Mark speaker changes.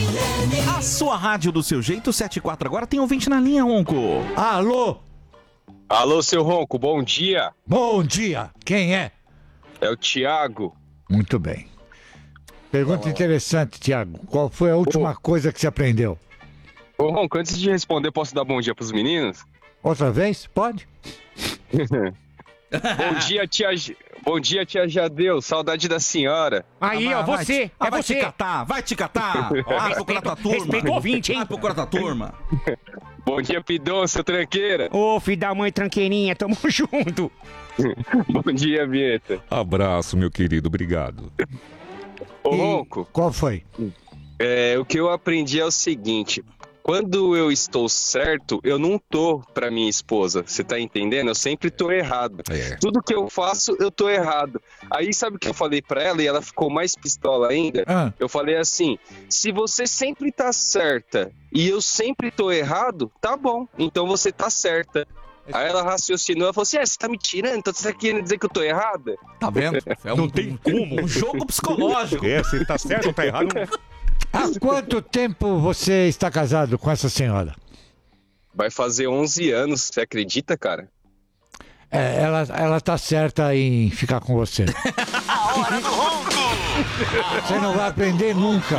Speaker 1: A sua rádio do seu jeito, 74. Agora tem ouvinte na linha, Ronco.
Speaker 2: Alô?
Speaker 3: Alô, seu Ronco, bom dia.
Speaker 2: Bom dia. Quem é?
Speaker 3: É o Thiago.
Speaker 2: Muito bem. Pergunta interessante, Thiago. Qual foi a última coisa que você aprendeu?
Speaker 3: Ô, Ronco, antes de responder, posso dar bom dia pros meninos?
Speaker 2: Outra vez? Pode?
Speaker 3: Bom dia, tia Jadeu. Saudade da senhora.
Speaker 4: Aí, ó, você. É
Speaker 1: vai
Speaker 4: você.
Speaker 1: te catar, vai te catar. Vai procurar tua turma.
Speaker 4: Respeita o ouvinte, hein?
Speaker 1: Vai procurar tua turma.
Speaker 3: Bom dia, Pidon, seu tranqueira.
Speaker 4: Ô, filho da mãe tranqueirinha, tamo junto.
Speaker 3: Bom dia, Vieta.
Speaker 5: Abraço, meu querido, obrigado.
Speaker 3: Ô, Ronco,
Speaker 2: Qual foi?
Speaker 3: o que eu aprendi é o seguinte. Quando eu estou certo, eu não tô pra minha esposa. Você tá entendendo? Eu sempre tô errado.
Speaker 5: É.
Speaker 3: Tudo que eu faço, eu tô errado. Aí sabe o que eu falei pra ela? E ela ficou mais pistola ainda. Eu falei assim, se você sempre tá certa e eu sempre tô errado, tá bom. Então você tá certa. Aí ela raciocinou, ela falou assim, você tá me tirando? Então você tá querendo dizer que eu tô errada?
Speaker 1: Tá vendo?
Speaker 5: Não tem como.
Speaker 1: Um jogo psicológico.
Speaker 5: Se tá certo ou tá errado.
Speaker 2: Há quanto tempo você está casado com essa senhora?
Speaker 3: Vai fazer 11 anos, você acredita, cara?
Speaker 2: Ela tá certa em ficar com você.
Speaker 6: A hora do ronco.
Speaker 2: Você não vai aprender nunca.